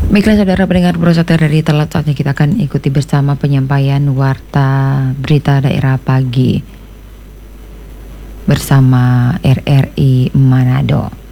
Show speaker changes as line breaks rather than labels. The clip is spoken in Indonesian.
Baiklah saudara pendengar Brosater dari Telat, saatnya kita akan ikuti bersama penyampaian Warta Berita Daerah Pagi bersama RRI Manado.